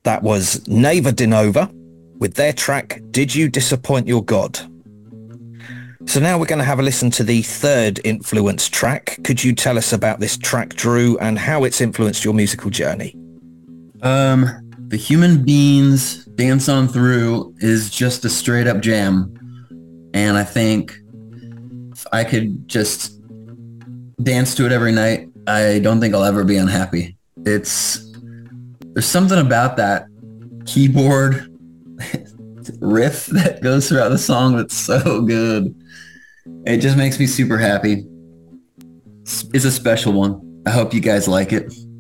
That was Neva Dinova with their track, Did You Disappoint Your God? So now we're going to have a listen to the third influence track. Could you tell us about this track, Drew, and how it's influenced your musical journey? The Human Beings Dance On Through is just a straight up jam. And I think if I could just dance to it every night, I don't think I'll ever be unhappy. There's something about that keyboard riff that goes throughout the song that's so good. It just makes me super happy. It's a special one. I hope you guys like it.